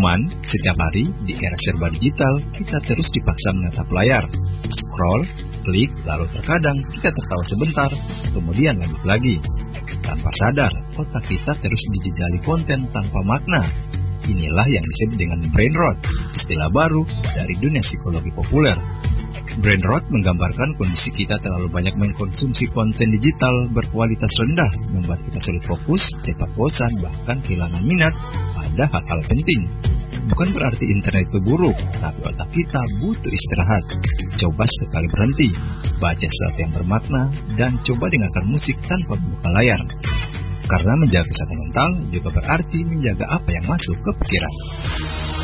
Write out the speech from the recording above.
Cuman, setiap hari di era serba digital, kita terus dipaksa menatap layar, scroll, klik, lalu terkadang kita tertawa sebentar, kemudian lanjut lagi. Tanpa sadar, otak kita terus dijejali konten tanpa makna. Inilah yang disebut dengan brain rot, istilah baru dari dunia psikologi populer. Brain rot menggambarkan kondisi kita terlalu banyak mengkonsumsi konten digital berkualitas rendah, membuat kita sulit fokus, cepat bosan, bahkan kehilangan minat pada hal-hal penting. Bukan berarti internet itu buruk, tapi otak kita butuh istirahat. Coba sekali berhenti, baca sesuatu yang bermakna, dan coba dengarkan musik tanpa membuka layar. Karena menjaga kesehatan mental juga berarti menjaga apa yang masuk ke pikiran.